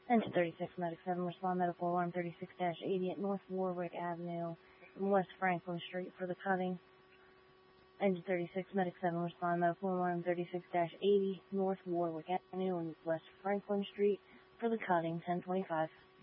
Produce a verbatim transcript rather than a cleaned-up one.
Engine thirty-six, Medic seven, respond medical alarm thirty-six eighty at North Warwick Avenue and West Franklin Street for the cutting. Engine thirty-six, Medic seven, respond medical alarm thirty-six eighty North Warwick Avenue and West Franklin Street for the cutting, ten twenty-five.